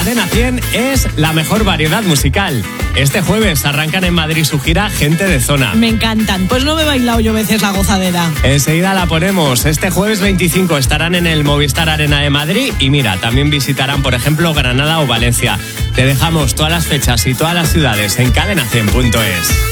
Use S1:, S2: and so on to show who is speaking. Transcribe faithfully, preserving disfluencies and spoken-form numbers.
S1: Cadena cien es la mejor variedad musical. Este jueves arrancan en Madrid su gira Gente de Zona.
S2: Me encantan, pues no me he bailado yo veces la gozadera.
S1: Enseguida la ponemos. Este jueves veinticinco estarán en el Movistar Arena de Madrid y mira, también visitarán, por ejemplo, Granada o Valencia. Te dejamos todas las fechas y todas las ciudades en cadena cien punto es.